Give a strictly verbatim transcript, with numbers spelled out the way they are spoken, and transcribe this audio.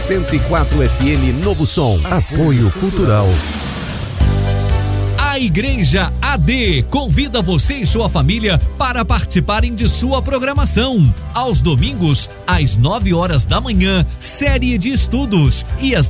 cento e quatro F M Novo Som. Apoio Cultural. A Igreja A D convida você e sua família para participarem de sua programação. Aos domingos, às nove horas da manhã, série de estudos, e às